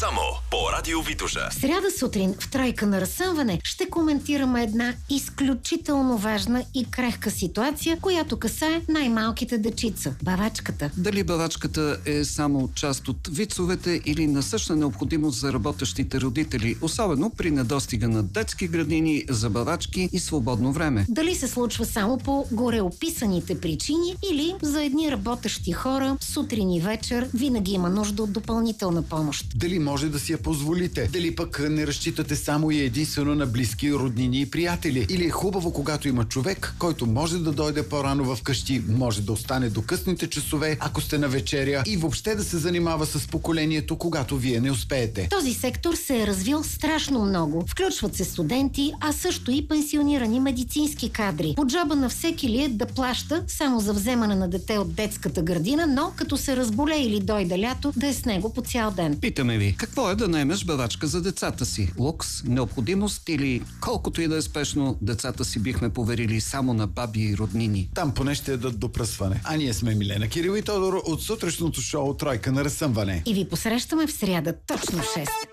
Само по Радио Витоша. В сряда сутрин в Тройка на разсъмване ще коментираме една изключително важна и крехка ситуация, която касае най-малките дечица – бавачката. Дали бавачката е само част от вицовете или насъщна необходимост за работещите родители, особено при недостига на детски градини, забавачки и свободно време? Дали се случва само по гореописаните причини или за едни работещи хора сутрин и вечер винаги има нужда от допълнителна помощ? Дали може да си я позволите? Дали пък не разчитате само и единствено на близки, роднини и приятели? Или е хубаво, когато има човек, който може да дойде по-рано вкъщи, може да остане до късните часове, ако сте на вечеря, и въобще да се занимава с поколението, когато вие не успеете? Този сектор се е развил страшно много. Включват се студенти, а също и пенсионирани медицински кадри. По джоба на всеки ли е да плаща само за вземане на дете от детската градина, но като се разболее или дойде лято, да е с него по цял ден. Питаме ви, какво е да наемеш бавачка за децата си? Лукс, необходимост или колкото и да е спешно, децата си бихме поверили само на баби и роднини? Там поне ще дадат допръсване. А ние сме Милена Кирил и Тодор от сутрешното шоу Тройка на разсъмване. И ви посрещаме в сряда точно в 6.